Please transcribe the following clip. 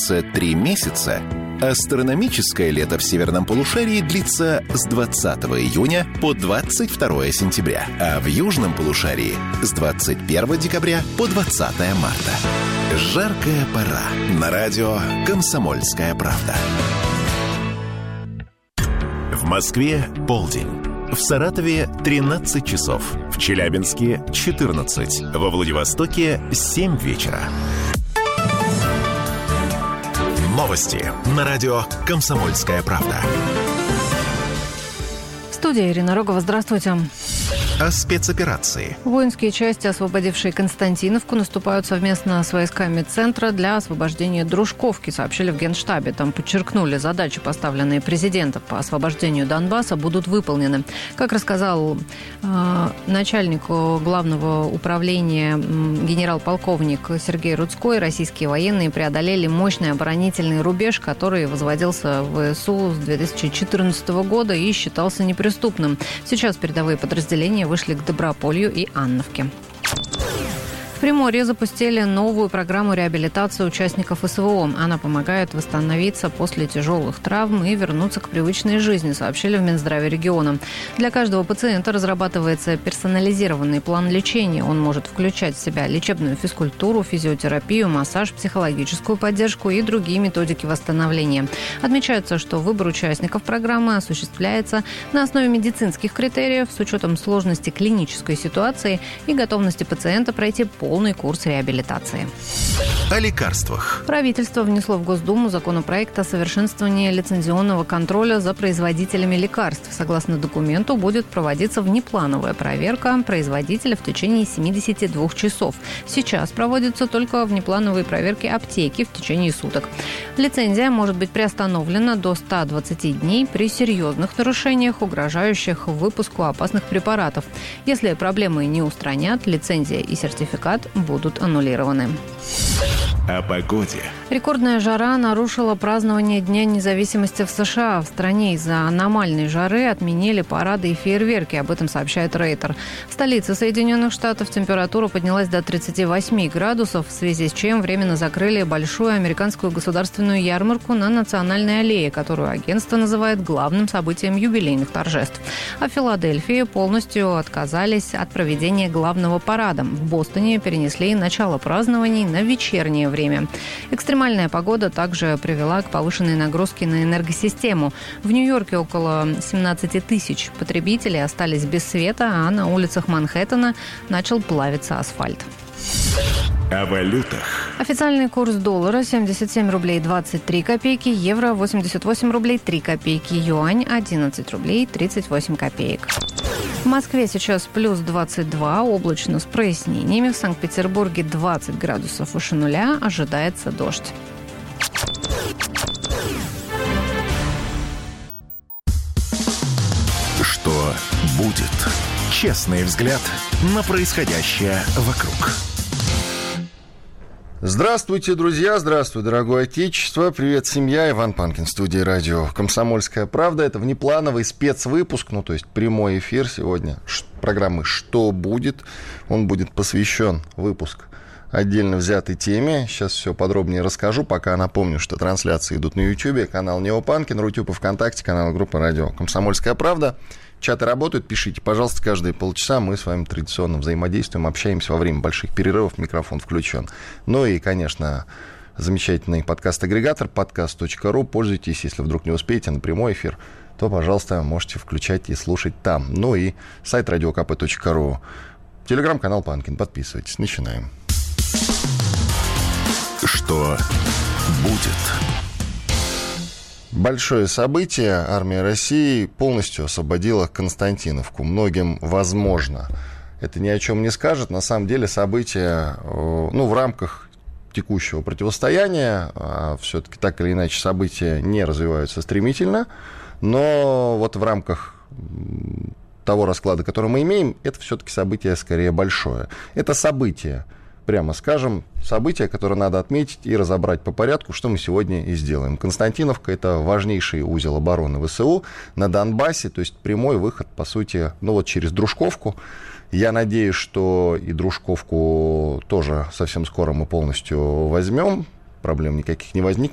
длится 3 месяца, астрономическое лето в северном полушарии длится с 20 июня по 22 сентября, а в южном полушарии с 21 декабря по 20 марта. Жаркая пора. На радио «Комсомольская правда». В Москве полдень. В Саратове 13 часов. В Челябинске 14. Во Владивостоке 7 вечера. Новости на радио «Комсомольская правда». Студия Ирина Рогова. Здравствуйте. О спецоперации. Воинские части, освободившие Константиновку, наступают совместно с войсками центра для освобождения Дружковки, сообщили в Генштабе. Там подчеркнули, задачи, поставленные президентом по освобождению Донбасса, будут выполнены. Как рассказал начальник главного управления генерал-полковник Сергей Рудской, российские военные преодолели мощный оборонительный рубеж, который возводился в ВСУ с 2014 года и считался неприступным. Сейчас передовые подразделения вышли к Доброполью и Анновке. В Приморье запустили новую программу реабилитации участников СВО. Она помогает восстановиться после тяжелых травм и вернуться к привычной жизни, сообщили в Минздраве региона. Для каждого пациента разрабатывается персонализированный план лечения. Он может включать в себя лечебную физкультуру, физиотерапию, массаж, психологическую поддержку и другие методики восстановления. Отмечается, что выбор участников программы осуществляется на основе медицинских критериев с учетом сложности клинической ситуации и готовности пациента пройти полный курс реабилитации. О лекарствах. Правительство внесло в Госдуму законопроект о совершенствовании лицензионного контроля за производителями лекарств. Согласно документу, будет проводиться внеплановая проверка производителя в течение 72 часов. Сейчас проводятся только внеплановые проверки аптеки в течение суток. Лицензия может быть приостановлена до 120 дней при серьезных нарушениях, угрожающих выпуску опасных препаратов. Если проблемы не устранят, лицензия и сертификат будут аннулированы. О погоде. Рекордная жара нарушила празднование Дня независимости в США. В стране из-за аномальной жары отменили парады и фейерверки. Об этом сообщает Рейтер. В столице Соединенных Штатов температура поднялась до 38 градусов, в связи с чем временно закрыли большую американскую государственную ярмарку на Национальной аллее, которую агентство называет главным событием юбилейных торжеств. А в Филадельфии полностью отказались от проведения главного парада. В Бостоне перенесли начало празднований на вечернее время. Экстремальная погода также привела к повышенной нагрузке на энергосистему. В Нью-Йорке около 17 тысяч потребителей остались без света, а на улицах Манхэттена начал плавиться асфальт. О валютах. Официальный курс доллара 77 рублей 23 копейки, евро 88 рублей 3 копейки, юань 11 рублей 38 копеек. В Москве сейчас плюс 22, облачно с прояснениями. В Санкт-Петербурге 20 градусов выше нуля, ожидается дождь. Что будет? Честный взгляд на происходящее вокруг. Здравствуйте, друзья, здравствуй, дорогое отечество, привет, семья, Иван Панкин, в студии радио «Комсомольская правда». Это внеплановый спецвыпуск, то есть прямой эфир сегодня программы «Что будет?». Он будет посвящен выпуск отдельно взятой теме. Сейчас все подробнее расскажу, пока напомню, что трансляции идут на YouTube, канал Нео Панкин, Рутюб и ВКонтакте, канал группы радио «Комсомольская правда». Чаты работают, пишите, пожалуйста, каждые полчаса. Мы с вами традиционно взаимодействуем, общаемся во время больших перерывов, микрофон включен. Ну и, конечно, замечательный подкаст-агрегатор podcast.ru. Пользуйтесь, если вдруг не успеете на прямой эфир, то, пожалуйста, можете включать и слушать там. Ну и сайт radiokp.ru. Телеграм-канал Панкин. Подписывайтесь. Начинаем. Что будет? Большое событие. Армия России полностью освободила Константиновку. Многим, возможно, это ни о чем не скажет. На самом деле событие, в рамках текущего противостояния, все-таки так или иначе события не развиваются стремительно, но вот в рамках того расклада, который мы имеем, это все-таки событие скорее большое. Это событие, прямо скажем, событие, которое надо отметить и разобрать по порядку, что мы сегодня и сделаем. Константиновка – это важнейший узел обороны ВСУ на Донбассе, то есть прямой выход, по сути, через Дружковку. Я надеюсь, что и Дружковку тоже совсем скоро мы полностью возьмем, проблем никаких не возникнет.